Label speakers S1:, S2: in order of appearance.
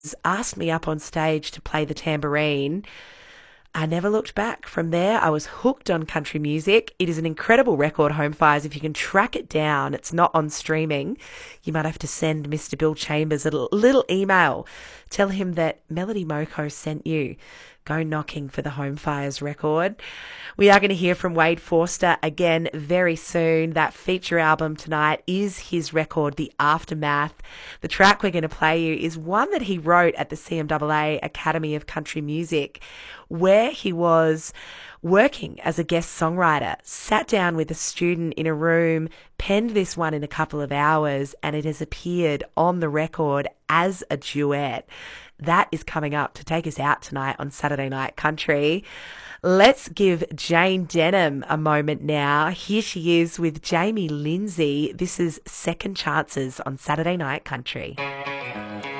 S1: asked me up on stage to play the tambourine, I never looked back. From there, I was hooked on country music. It is an incredible record, Home Fires. If you can track it down, it's not on streaming. You might have to send Mr. Bill Chambers a little email. Tell him that Melody Moko sent you. Go knocking for the Home Fires record. We are going to hear from Wade Forster again very soon. That feature album tonight is his record, The Aftermath. The track we're going to play you is one that he wrote at the CMAA Academy of Country Music, where he was working as a guest songwriter, sat down with a student in a room, penned this one in a couple of hours, and it has appeared on the record as a duet. That is coming up to take us out tonight on Saturday Night Country. Let's give Jane Denham a moment now. Here she is with Jamie Lindsay. This is Second Chances on Saturday Night Country.